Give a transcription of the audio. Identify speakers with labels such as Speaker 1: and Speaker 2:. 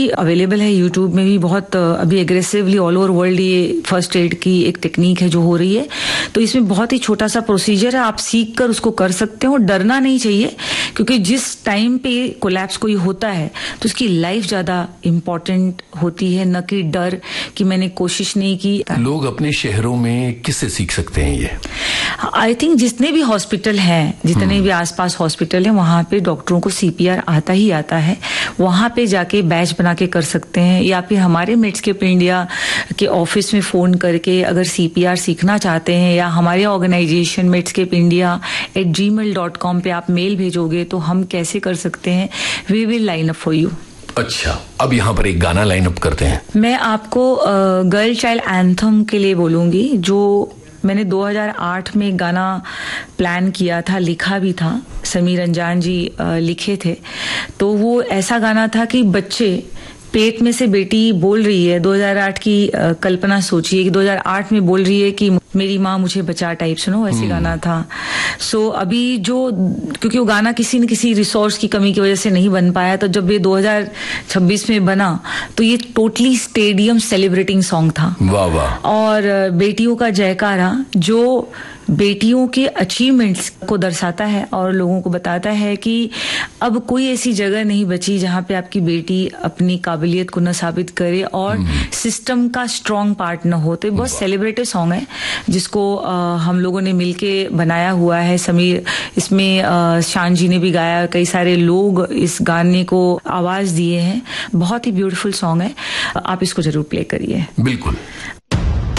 Speaker 1: Available है YouTube में भी। बहुत अभी एग्रेसिवली ऑल ओवर वर्ल्ड ये फर्स्ट एड की एक टेक्निक है जो हो रही है। तो इसमें बहुत ही छोटा सा प्रोसीजर है, आप सीख कर उसको कर सकते हो। डरना नहीं चाहिए, क्योंकि जिस टाइम पे कोलैप्स कोई होता है तो उसकी लाइफ ज्यादा इंपॉर्टेंट होती है, न कि डर कि मैंने कोशिश नहीं की।
Speaker 2: लोग अपने शहरों में किससे सीख सकते हैं ये?
Speaker 1: आई थिंक जितने भी हॉस्पिटल हैं, जितने भी आसपास हॉस्पिटल हैं, वहां पे डॉक्टरों को सीपीआर आता ही आता है। वहां पे जाके बैच बना के कर सकते हैं, या फिर हमारे मेडस्केप इंडिया के ऑफिस में फोन करके अगर सीपीआर सीखना चाहते हैं, या हमारे ऑर्गेनाइजेशन medscapeindia@gmail.com पे आप मेल भेजोगे तो हम कैसे कर सकते हैं, we will line up for you.
Speaker 2: अच्छा, अब यहाँ पर एक गाना लाइन अप करते हैं।
Speaker 1: मैं आपको गर्ल चाइल्ड एंथम के लिए बोलूंगी, जो मैंने 2008 में एक गाना प्लान किया था, लिखा भी था, समीर अंजान जी लिखे थे। तो वो ऐसा गाना था कि बच्चे पेट में से बेटी बोल रही है, 2008 की कल्पना सोचिए कि 2008 में बोल रही है कि मेरी माँ मुझे बचा, टाइप सुनो, ऐसे गाना था। सो अभी जो, क्योंकि वो गाना किसी न किसी रिसोर्स की कमी की वजह से नहीं बन पाया, तो जब ये 2026 में बना तो ये टोटली स्टेडियम सेलिब्रेटिंग सॉन्ग था।
Speaker 2: वाह वाह।
Speaker 1: और बेटियों का जयकारा जो बेटियों के अचीवमेंट्स को दर्शाता है और लोगों को बताता है कि अब कोई ऐसी जगह नहीं बची जहां पे आपकी बेटी अपनी काबिलियत को न साबित करे और सिस्टम का स्ट्रॉन्ग पार्ट न हो। तो ये बहुत सेलिब्रेटिव सॉन्ग है जिसको हम लोगों ने मिलके बनाया हुआ है। समीर, इसमें शान जी ने भी गाया, कई सारे लोग इस गाने को आवाज दिए हैं। बहुत ही ब्यूटीफुल सॉन्ग है, आप इसको जरूर प्ले करिए।
Speaker 2: बिल्कुल।